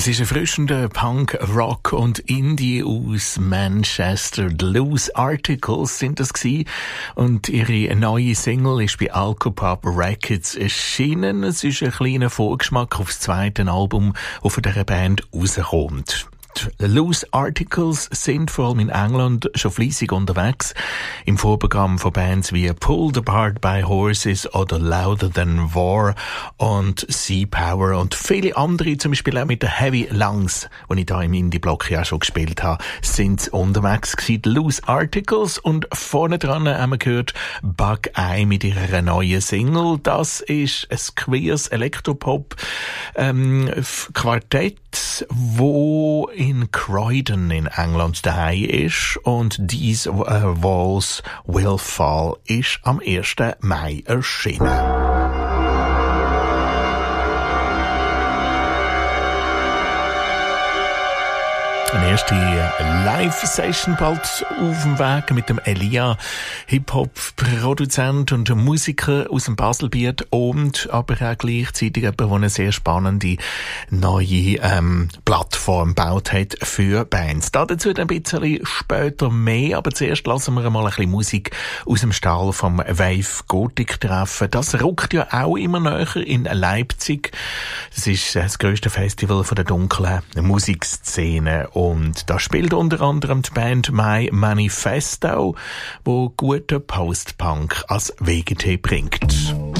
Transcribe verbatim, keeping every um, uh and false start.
Das ist erfrischender Punk, Rock und Indie aus Manchester. The Loose Articles sind das gewesen. Und ihre neue Single ist bei Alcopop Records erschienen. Es ist ein kleiner Vorgeschmack aufs zweite Album, das von dieser Band rauskommt. Die Loose Articles sind vor allem in England schon fleissig unterwegs. Im Vorprogramm von Bands wie Pulled Apart by Horses oder Louder Than War und Sea Power und viele andere, zum Beispiel auch mit den Heavy Lungs, die ich da im Indie-Block ja schon gespielt habe, sind unterwegs gewesen. Die Loose Articles, und vorne dran haben wir gehört Bug Eye mit ihrer neuen Single. Das ist ein queers Elektropop ähm, Quartett, wo in Croydon in England daheim ist, und These uh, Walls Will Fall ist am ersten Mai erschienen. Eine erste Live-Session bald auf dem Weg mit dem Elia, Hip-Hop-Produzent und Musiker aus dem Baselbiet, und aber auch gleichzeitig jemand, der eine sehr spannende neue ähm, Plattform gebaut hat für Bands. Dazu ein bisschen später mehr, aber zuerst lassen wir mal ein bisschen Musik aus dem Stall vom Wave Gothic treffen. Das rückt ja auch immer näher in Leipzig. Das ist das grösste Festival von der dunklen Musikszene. Und da spielt unter anderem die Band My Manifesto, wo guten Post-Punk als W G T bringt.